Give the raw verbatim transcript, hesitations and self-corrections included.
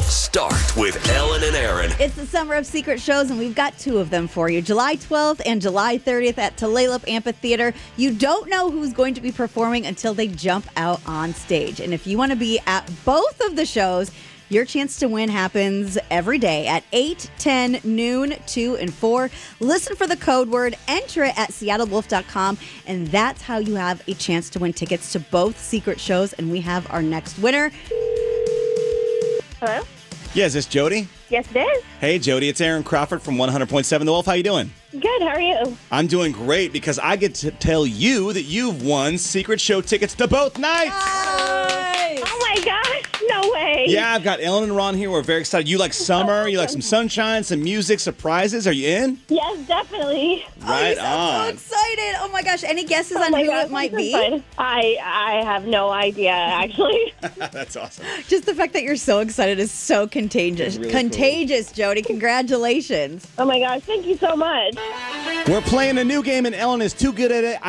Start with Ellen and Aaron. It's the Summer of Secret Shows, and we've got two of them for you. July twelfth and July thirtieth at Tulalip Amphitheater. You don't know who's going to be performing until they jump out on stage. And if you want to be at both of the shows, your chance to win happens every day at eight, ten, noon, two, and four. Listen for the code word, enter it at seattle wolf dot com, and that's how you have a chance to win tickets to both secret shows. And we have our next winner. Hello? Yeah, is this Jody? Yes, it is. Hey, Jody, it's Aaron Crawford from one hundred point seven The Wolf. How you doing? Good, how are you? I'm doing great because I get to tell you that you've won secret show tickets to both nights. Nice. Oh my gosh, no way. Yeah, I've got Ellen and Ron here. We're very excited. You like summer, you like some sunshine, some music, surprises. Are you in? Yes, definitely. Oh, Right you sound on. so excited. Oh my gosh. Any guesses Oh on my who gosh, it might I'm so be? excited. I I have no idea, actually. That's awesome. Just the fact that you're so excited is so contagious. Really contagious, Jody. Congratulations. Oh my gosh, thank you so much. We're playing a new game and Ellen is too good at it.